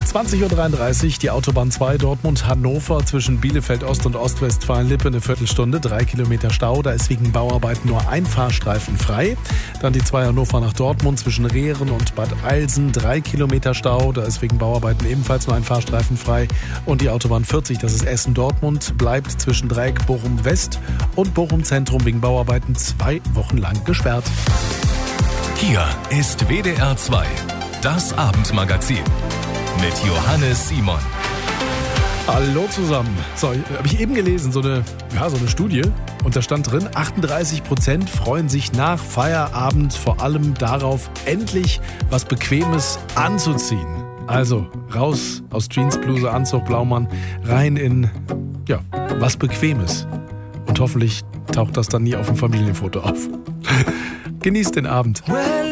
20.33 Uhr, die Autobahn 2 Dortmund-Hannover zwischen Bielefeld Ost und Ostwestfalen-Lippe eine Viertelstunde, 3 Kilometer Stau. Da ist wegen Bauarbeiten nur ein Fahrstreifen frei. Dann die 2 Hannover nach Dortmund zwischen Rehren und Bad Eilsen, 3 Kilometer Stau. Da ist wegen Bauarbeiten ebenfalls nur ein Fahrstreifen frei. Und die Autobahn 40, das ist Essen-Dortmund, bleibt zwischen Dreieck Bochum-West und Bochum-Zentrum wegen Bauarbeiten 2 Wochen lang gesperrt. Hier ist WDR 2, das Abendmagazin mit Johannes Simon. Hallo zusammen. So, habe ich eben gelesen, so eine Studie. Und da stand drin, 38% freuen sich nach Feierabend vor allem darauf, endlich was Bequemes anzuziehen. Also raus aus Jeans, Bluse, Anzug, Blaumann, rein in, was Bequemes. Und hoffentlich taucht das dann nie auf dem Familienfoto auf. Genießt den Abend.